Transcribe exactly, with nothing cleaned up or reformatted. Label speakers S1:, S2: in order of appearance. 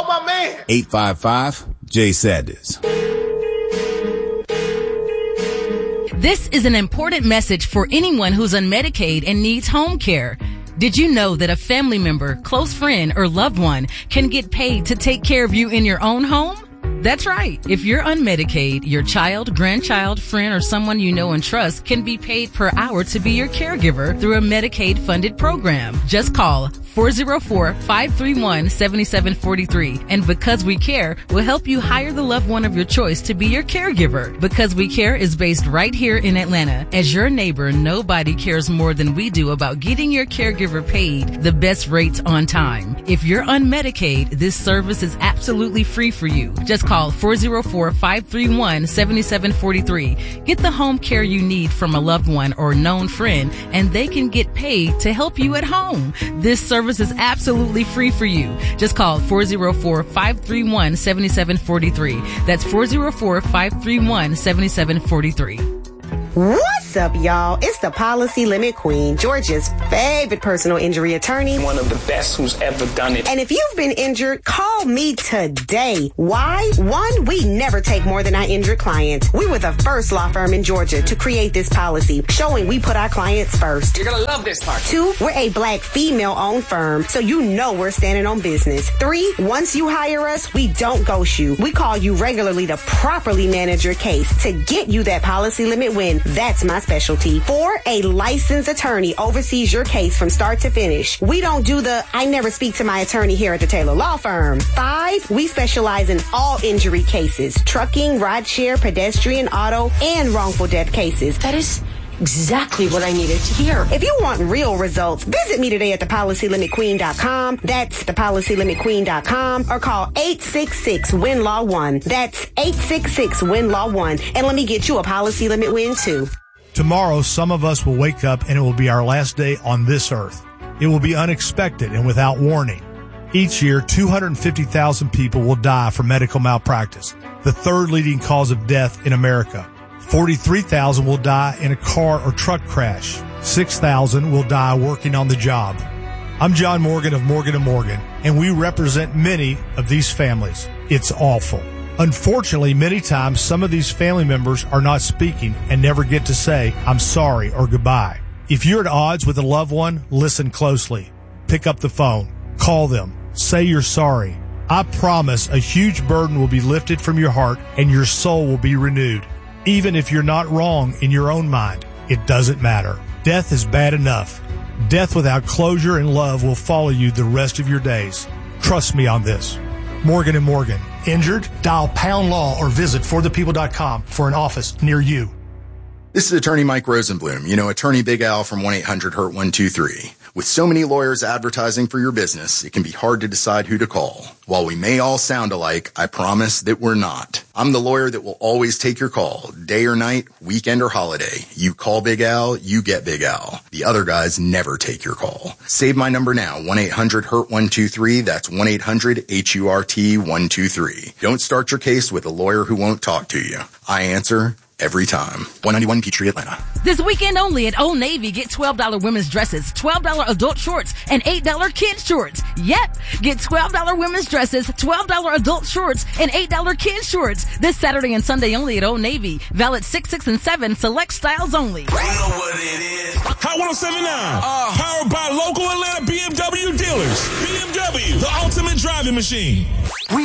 S1: Call my man.
S2: eight five five, J Sanders.
S3: This is an important message for anyone who's on Medicaid and needs home care. Did you know that a family member, close friend, or loved one can get paid to take care of you in your own home? That's right. If you're on Medicaid, your child, grandchild, friend, or someone you know and trust can be paid per hour to be your caregiver through a Medicaid-funded program. Just call four oh four, five three one, seven seven four three. And Because We Care will help you hire the loved one of your choice to be your caregiver. Because We Care is based right here in Atlanta. As your neighbor, nobody cares more than we do about getting your caregiver paid the best rates on time. If you're on Medicaid, this service is absolutely free for you. Just call four oh four, five three one, seven seven four three. Get the home care you need from a loved one or known friend, and they can get paid to help you at home. This service is absolutely free for you. Just call four oh four, five three one, seven seven four three. That's four oh four, five three one, seven seven four three.
S4: What's up, y'all? It's the Policy Limit Queen, Georgia's favorite personal injury attorney.
S5: One of the best who's ever done it.
S4: And if you've been injured, call me today. Why? One, we never take more than our injured clients. We were the first law firm in Georgia to create this policy, showing we put our clients first.
S5: You're gonna love this part.
S4: Two, we're a black female-owned firm, so you know we're standing on business. Three, once you hire us, we don't ghost you. We call you regularly to properly manage your case to get you that policy limit win. That's my specialty. Four, a licensed attorney oversees your case from start to finish. We don't do the, I never speak to my attorney here at the Taylor Law Firm. Five, we specialize in all injury cases, trucking, rideshare, pedestrian, auto, and wrongful death cases.
S6: That is exactly what I needed to hear.
S4: If you want real results, visit me today at the policy limit queen dot com. That's the policy limit queen dot com, or call eight six six, W I N Law one. That's eight six six, W I N Law one. And let me get you a policy limit win too.
S7: Tomorrow, some of us will wake up and it will be our last day on this earth. It will be unexpected and without warning. Each year, two hundred fifty thousand people will die from medical malpractice, the third leading cause of death in America. forty-three thousand will die in a car or truck crash. six thousand will die working on the job. I'm John Morgan of Morgan and Morgan, and we represent many of these families. It's awful. Unfortunately, many times some of these family members are not speaking and never get to say, I'm sorry or goodbye. If you're at odds with a loved one, listen closely. Pick up the phone. Call them. Say you're sorry. I promise a huge burden will be lifted from your heart and your soul will be renewed. Even if you're not wrong in your own mind, it doesn't matter. Death is bad enough. Death without closure and love will follow you the rest of your days. Trust me on this. Morgan and Morgan. Injured? Dial pound law or visit for the people dot com for an office near you.
S8: This is attorney Mike Rosenblum, you know, attorney Big Al from one eight hundred hurt one two three. With so many lawyers advertising for your business, it can be hard to decide who to call. While we may all sound alike, I promise that we're not. I'm the lawyer that will always take your call, day or night, weekend or holiday. You call Big Al, you get Big Al. The other guys never take your call. Save my number now, one eight hundred hurt one two three. That's one eight hundred H U R T one two three. Don't start your case with a lawyer who won't talk to you. I answer every time. one ninety-one Peachtree, Atlanta.
S3: This weekend only at Old Navy, get twelve dollars women's dresses, twelve dollars adult shorts, and eight dollars kids shorts. Yep, get twelve dollars women's dresses, twelve dollars adult shorts, and eight dollars kids shorts. This Saturday and Sunday only at Old Navy. Valid six, six, and seven, select styles only.
S9: You know what it is. Hot one oh seven point nine, uh, powered by local Atlanta B M W dealers. B M W, the ultimate driving machine.